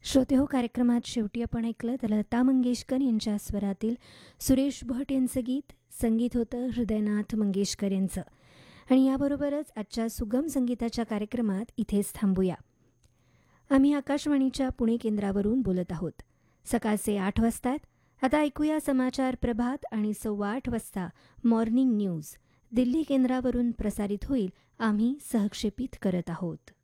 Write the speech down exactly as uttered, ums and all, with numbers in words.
श्रोते हो, कार्यक्रमात शेवटी आपण ऐकलं तर लता मंगेशकर यांच्या स्वरातील सुरेश भट यांचं गीत. संगीत होतं हृदयनाथ मंगेशकर यांचं. आणि याबरोबरच आजच्या सुगम संगीताच्या कार्यक्रमात इथेच थांबूया. आम्ही आकाशवाणीच्या पुणे केंद्रावरून बोलत आहोत. सकाळचे आठ वाजतात. आता ऐकूया समाचार प्रभात आणि सव्वा आठ वाजता मॉर्निंग न्यूज दिल्ली केंद्रावरून प्रसारित होईल. आम्ही सहक्षेपित करत आहोत.